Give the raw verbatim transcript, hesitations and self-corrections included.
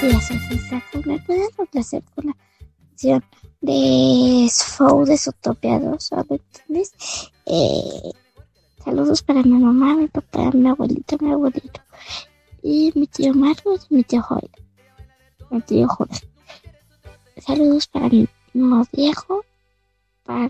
días, soy Saco. ¿Me pueden complacer con la canción de Sfou de Zootopia dos? ¿Me entiendes? Eh, saludos para mi mamá, mi papá, mi abuelito, mi abuelito. Y mi tío Marcos y mi tío Jorge. Mi tío Jorge. Saludos para mi primo Diego